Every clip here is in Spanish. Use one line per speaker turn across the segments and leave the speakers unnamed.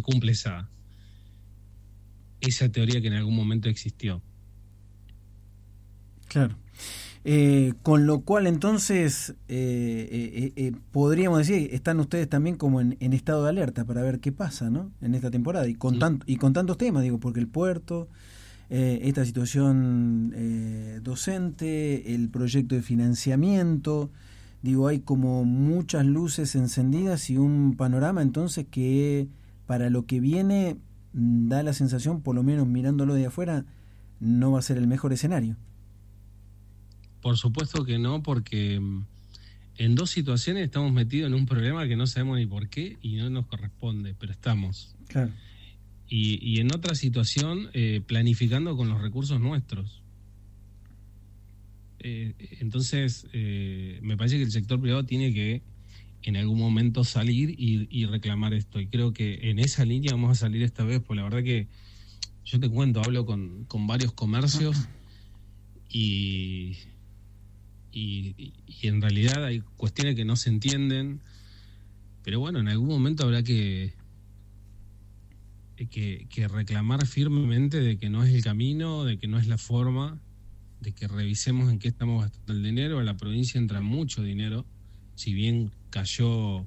cumple esa teoría que en algún momento existió.
Claro. Con lo cual entonces podríamos decir, están ustedes también como en estado de alerta para ver qué pasa, ¿no? En esta temporada y con tantos temas, digo, porque el puerto, esta situación docente, el proyecto de financiamiento, digo, hay como muchas luces encendidas y un panorama entonces que para lo que viene da la sensación, por lo menos mirándolo de afuera, no va a ser el mejor escenario.
Por supuesto que no, porque en dos situaciones estamos metidos en un problema que no sabemos ni por qué y no nos corresponde, pero estamos.
Claro.
Y en otra situación, planificando con los recursos nuestros. Entonces, me parece que el sector privado tiene que en algún momento salir y reclamar esto. Y creo que en esa línea vamos a salir esta vez, porque la verdad que yo te cuento, hablo con varios comercios y en realidad hay cuestiones que no se entienden, pero bueno, en algún momento habrá que reclamar firmemente de que no es el camino, de que no es la forma, de que revisemos en qué estamos gastando el dinero. En la provincia entra mucho dinero, si bien cayó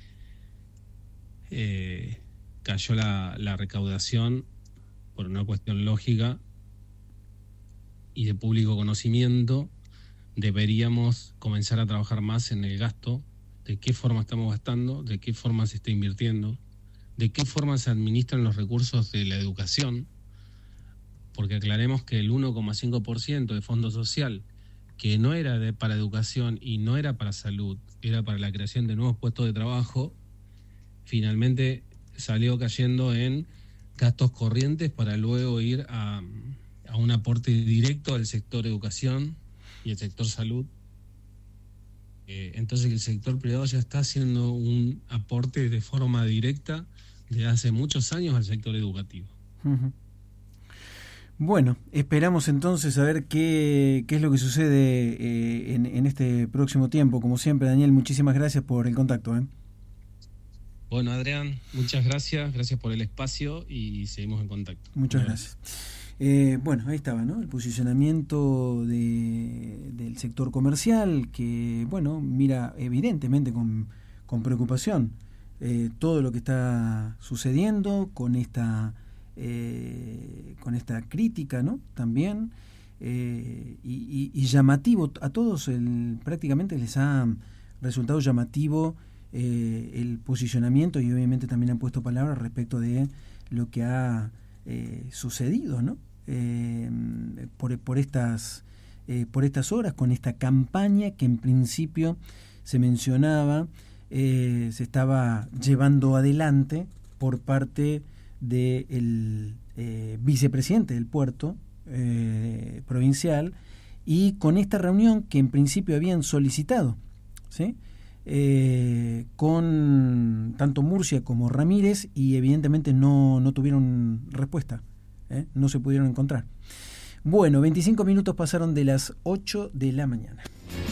la recaudación por una cuestión lógica y de público conocimiento, deberíamos comenzar a trabajar más en el gasto, de qué forma estamos gastando, de qué forma se está invirtiendo, de qué forma se administran los recursos de la educación, porque aclaremos que el 1,5% de fondo social, que no era para educación y no era para salud, era para la creación de nuevos puestos de trabajo, finalmente salió cayendo en gastos corrientes para luego ir a un aporte directo al sector educación y el sector salud. Entonces el sector privado ya está haciendo un aporte de forma directa desde hace muchos años al sector educativo.
Uh-huh. Bueno, esperamos entonces a ver qué es lo que sucede en este próximo tiempo. Como siempre, Daniel, muchísimas gracias por el contacto.
Bueno, Adrián, muchas gracias por el espacio y seguimos en contacto.
Muchas gracias. Bueno, ahí estaba, ¿no? El posicionamiento del sector comercial que, bueno, mira evidentemente con preocupación todo lo que está sucediendo con esta crítica, ¿no? También y llamativo a todos, prácticamente les ha resultado llamativo el posicionamiento y obviamente también han puesto palabras respecto de lo que ha sucedido, ¿no? Por estas horas, con esta campaña que en principio se mencionaba se estaba llevando adelante por parte del vicepresidente del puerto provincial y con esta reunión que en principio habían solicitado, ¿sí? Con tanto Murcia como Ramírez y evidentemente no tuvieron respuesta, no se pudieron encontrar. Bueno, 25 minutos pasaron de las 8 de la mañana.